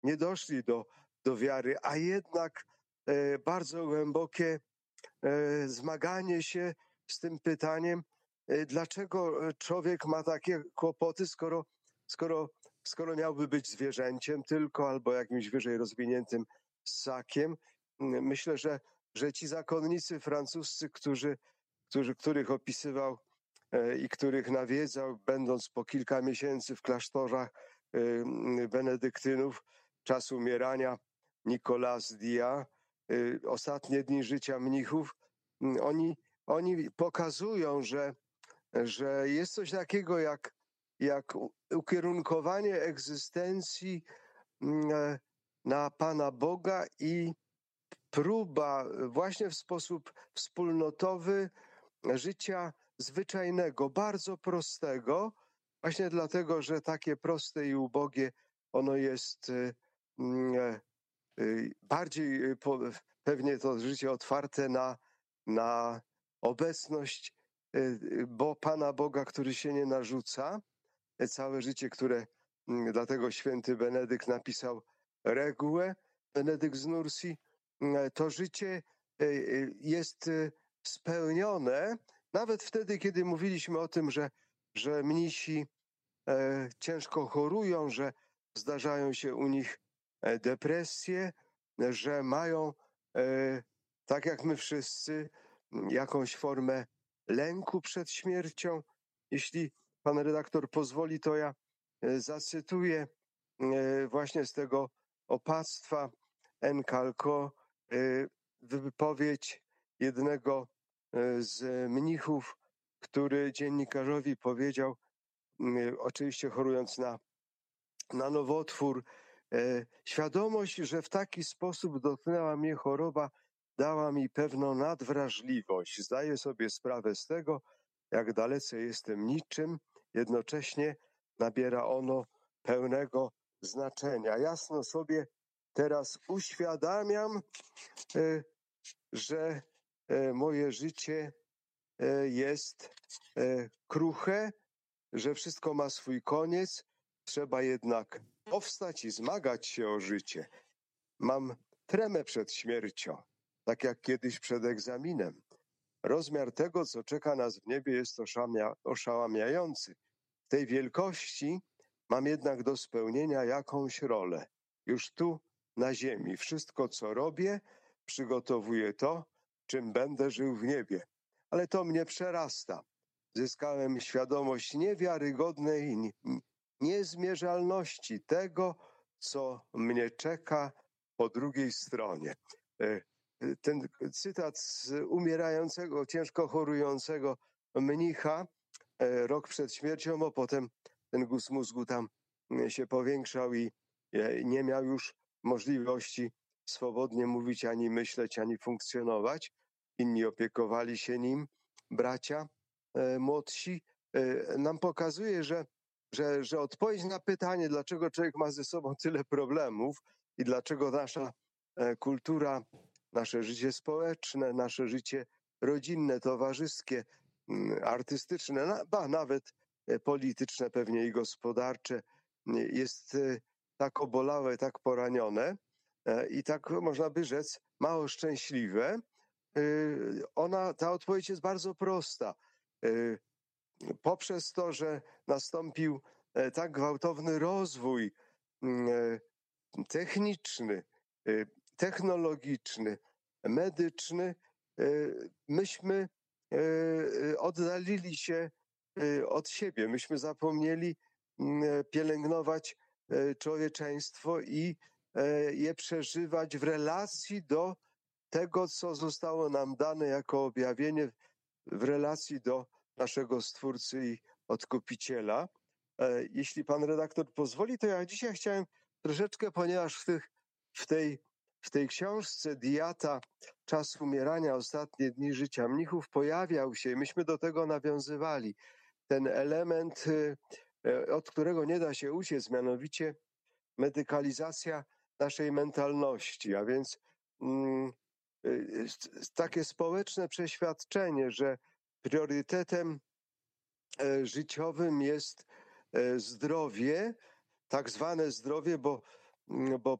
nie doszli do wiary, a jednak bardzo głębokie zmaganie się z tym pytaniem, dlaczego człowiek ma takie kłopoty, skoro miałby być zwierzęciem tylko albo jakimś wyżej rozwiniętym ssakiem. Myślę, że ci zakonnicy francuscy, których opisywał i których nawiedzał, będąc po kilka miesięcy w klasztorach benedyktynów, czas umierania Nicolas Dia, ostatnie dni życia mnichów, oni pokazują, że jest coś takiego jak ukierunkowanie egzystencji na Pana Boga i próba właśnie w sposób wspólnotowy życia zwyczajnego, bardzo prostego, właśnie dlatego, że takie proste i ubogie ono jest bardziej pewnie to życie otwarte na obecność Pana Boga, który się nie narzuca. Całe życie, dlatego święty Benedykt napisał regułę, Benedykt z Nursi, to życie jest spełnione, nawet wtedy, kiedy mówiliśmy o tym, że mnisi ciężko chorują, że zdarzają się u nich depresje, że mają, tak jak my wszyscy, jakąś formę lęku przed śmiercią. Jeśli pan redaktor pozwoli, to ja zacytuję właśnie z tego opactwa Encalco wypowiedź jednego z mnichów, który dziennikarzowi powiedział, oczywiście chorując na nowotwór, świadomość, że w taki sposób dotknęła mnie choroba, dała mi pewną nadwrażliwość. Zdaję sobie sprawę z tego, jak dalece jestem niczym, jednocześnie nabiera ono pełnego znaczenia. Jasno sobie teraz uświadamiam, że moje życie jest kruche, że wszystko ma swój koniec, trzeba jednak powstać i zmagać się o życie. Mam tremę przed śmiercią, tak jak kiedyś przed egzaminem. Rozmiar tego, co czeka nas w niebie, jest oszałamiający. W tej wielkości mam jednak do spełnienia jakąś rolę. Już tu, na ziemi, wszystko, co robię, przygotowuję to, czym będę żył w niebie. Ale to mnie przerasta. Zyskałem świadomość niewiarygodnej niezmierzalności tego, co mnie czeka po drugiej stronie. Ten cytat z umierającego, ciężko chorującego mnicha rok przed śmiercią, bo potem ten guz mózgu tam się powiększał i nie miał już możliwości swobodnie mówić, ani myśleć, ani funkcjonować. Inni opiekowali się nim, bracia młodsi. Nam pokazuje, że odpowiedź na pytanie, dlaczego człowiek ma ze sobą tyle problemów i dlaczego nasza kultura, nasze życie społeczne, nasze życie rodzinne, towarzyskie, artystyczne, nawet polityczne pewnie i gospodarcze jest tak obolałe, tak poranione i tak, można by rzec, mało szczęśliwe. Ta odpowiedź jest bardzo prosta. Poprzez to, że nastąpił tak gwałtowny rozwój techniczny, technologiczny, medyczny, myśmy oddalili się od siebie. Myśmy zapomnieli pielęgnować człowieczeństwo i je przeżywać w relacji do tego, co zostało nam dane jako objawienie, w relacji do naszego Stwórcy i Odkupiciela. Jeśli pan redaktor pozwoli, to ja dzisiaj chciałem troszeczkę, ponieważ w tej książce Diata, Czas umierania, ostatnie dni życia mnichów pojawiał się, myśmy do tego nawiązywali, ten element, od którego nie da się uciec, mianowicie medykalizacja naszej mentalności, a więc takie społeczne przeświadczenie, że priorytetem życiowym jest zdrowie, tak zwane zdrowie, bo bo